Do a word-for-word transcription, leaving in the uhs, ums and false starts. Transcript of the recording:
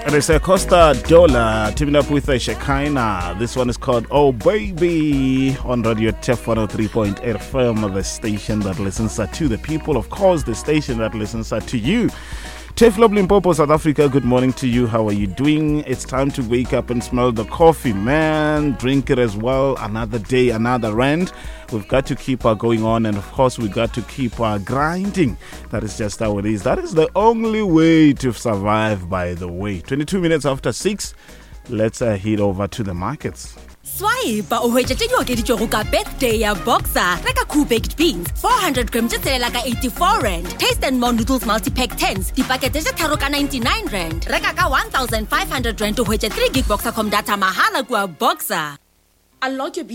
And it's a Costa Dollar teaming up with a Shekinah. This one is called Oh Baby on Radio T F one oh three point eight F M, the station that listens to the people. Of course, the station that listens to you. T F Limpopo, South Africa, good morning to you. How are you doing? It's time to wake up and smell the coffee, man. Drink it as well. Another day, another rand. We've got to keep uh, going on, and of course, we've got to keep uh, grinding. That is just how it is. That is the only way to survive, by the way. twenty-two minutes after six, let's uh, head over to the markets. Swipe o hwetša tše di okeditšwego ka birthday ya Boxer. Reka cool baked beans four hundred grams tše tshelela ka eighty-four rand. Taste and More noodles multi-pack tens dipakete tše tharo ka ninety-nine rand. Reka ka one thousand five hundred rand o hwetša three gig Boxer com data mahala kua Boxer. Unlock your